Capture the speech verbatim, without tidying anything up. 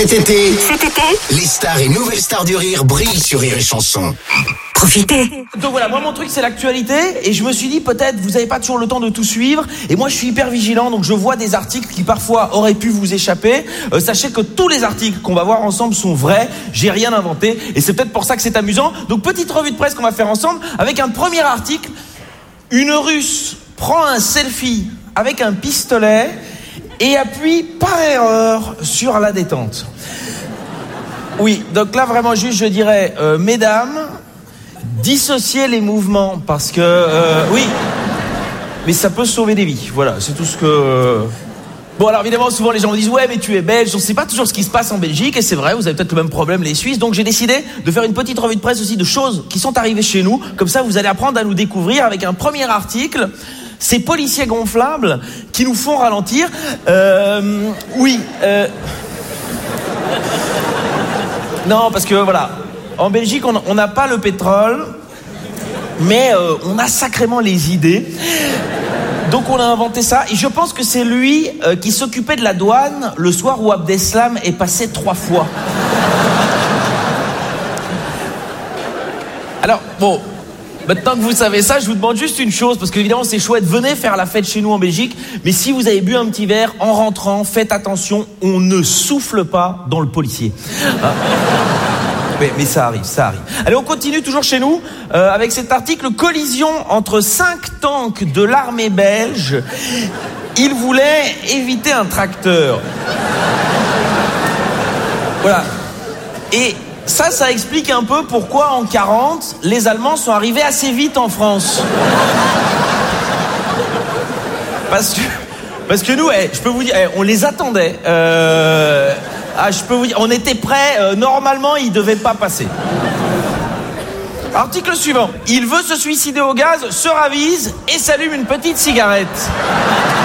Cet été, Cet été, les stars et nouvelles stars du rire brillent sur Rire et Chanson. profitez. Donc voilà, moi mon truc c'est l'actualité et je me suis dit peut-être vous n'avez pas toujours le temps de tout suivre et moi je suis hyper vigilant donc je vois des articles qui parfois auraient pu vous échapper. Euh, sachez que tous les articles qu'on va voir ensemble sont vrais, j'ai rien inventé et c'est peut-être pour ça que c'est amusant. Donc petite revue de presse qu'on va faire ensemble avec un premier article. Une Russe prend un selfie avec un pistolet et appuie par erreur sur la détente. Oui, donc là vraiment juste je dirais, euh, mesdames, dissocier les mouvements parce que euh, oui, mais ça peut sauver des vies. Voilà, c'est tout ce que. Euh... Bon alors évidemment souvent les gens me disent ouais mais tu es belge, on sait pas toujours ce qui se passe en Belgique et c'est vrai, vous avez peut-être le même problème les Suisses. Donc j'ai décidé de faire une petite revue de presse aussi de choses qui sont arrivées chez nous. Comme ça vous allez apprendre à nous découvrir avec un premier article. Ces policiers gonflables qui nous font ralentir. Euh, oui. Euh... Non parce que voilà. En Belgique, on n'a pas le pétrole, mais euh, on a sacrément les idées. Donc on a inventé ça. Et je pense que c'est lui euh, qui s'occupait de la douane le soir où Abdeslam est passé trois fois. Alors, bon, maintenant que vous savez ça, je vous demande juste une chose, parce qu'évidemment c'est chouette, venez faire la fête chez nous en Belgique, mais si vous avez bu un petit verre, en rentrant, faites attention, on ne souffle pas dans le policier. Hein? Mais, mais ça arrive, ça arrive. Allez, on continue toujours chez nous euh, avec cet article. Collision entre cinq tanks de l'armée belge. Ils voulaient éviter un tracteur. Voilà. Et ça, ça explique un peu pourquoi en quarante, les Allemands sont arrivés assez vite en France. Parce que, parce que nous, eh, je peux vous dire, eh, on les attendait. Euh... Ah, je peux vous dire, on était prêts, euh, normalement, il devait pas passer. Article suivant. Il veut se suicider au gaz, se ravise et s'allume une petite cigarette.